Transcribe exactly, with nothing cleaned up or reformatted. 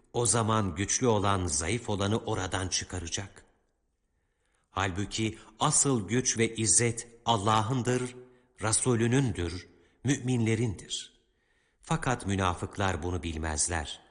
O zaman güçlü olan zayıf olanı oradan çıkaracak. Halbuki asıl güç ve izzet Allah'ındır, Resulünündür, müminlerindir. Fakat münafıklar bunu bilmezler.